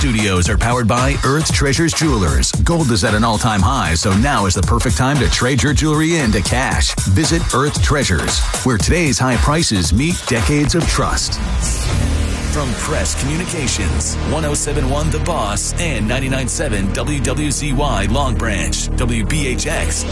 studios are powered by Earth Treasures Jewelers. Gold is at an all-time high, so now is the perfect time to trade your jewelry into cash. Visit Earth Treasures, where today's high prices meet decades of trust. From Press Communications, 1071 The Boss and 99.7 WWZY Long Branch, WBHX.